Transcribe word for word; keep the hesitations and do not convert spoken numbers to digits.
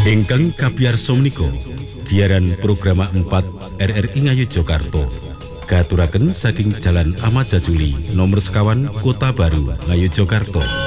Ingkang kabiyarsa menika giaran programa empat R R I Ngayogyakarta katuraken saking Jalan Ahmad Jajuli nomor sekawan Kota Baru Ngayogyakarta.